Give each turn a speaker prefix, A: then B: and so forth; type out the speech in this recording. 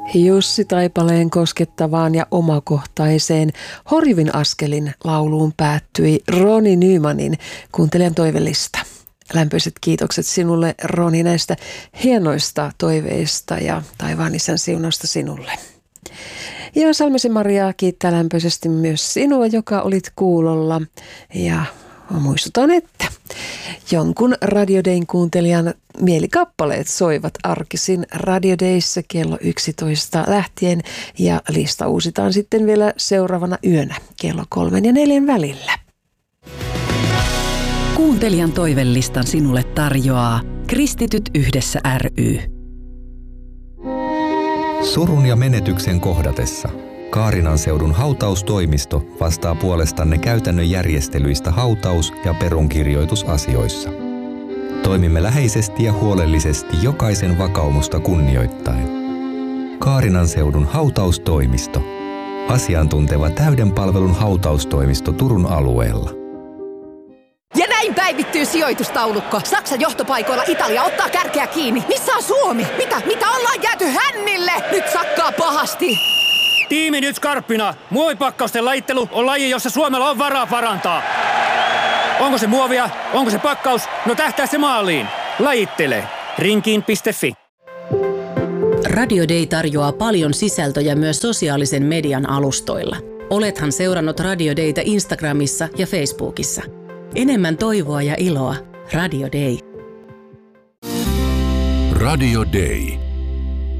A: Jussi Taipaleen koskettavaan ja omakohtaiseen horjuvin askelin lauluun päättyi Roni Nymanin kuuntelijan toivelista. Lämpöiset kiitokset sinulle, Roni, näistä hienoista toiveista ja taivaan isän siunausta sinulle. Ja Salmisen Maria kiittää lämpöisesti myös sinua, joka olit kuulolla. Ja muistutan, että jonkun Radio Dayn kuuntelijan mielikappaleet soivat arkisin Radio Dayssä kello 11 lähtien ja lista uusitaan sitten vielä seuraavana yönä kello 3 ja 4 välillä.
B: Kuuntelijan toivelistan sinulle tarjoaa Kristityt yhdessä ry.
C: Surun ja menetyksen kohdatessa Kaarinan seudun hautaustoimisto vastaa puolestanne käytännön järjestelyistä hautaus- ja perunkirjoitusasioissa. Toimimme läheisesti ja huolellisesti jokaisen vakaumusta kunnioittaen. Kaarinan seudun hautaustoimisto. Asiantunteva täyden palvelun hautaustoimisto Turun alueella.
D: Ja näin päivittyy sijoitustaulukko. Saksan johtopaikoilla Italia ottaa kärkeä kiinni. Missä on Suomi? Mitä ollaan jääty hännille? Nyt sakkaa pahasti.
E: Tiimi nyt skarppina. Muovipakkausten lajittelu on laji, jossa Suomella on varaa parantaa. Onko se muovia? Onko se pakkaus? No tähtää se maaliin. Lajittele. Rinkiin.fi.
B: Radio Day tarjoaa paljon sisältöjä myös sosiaalisen median alustoilla. Olethan seurannut Radio Daytä Instagramissa ja Facebookissa. Enemmän toivoa ja iloa. Radio Day.
F: Radio Day.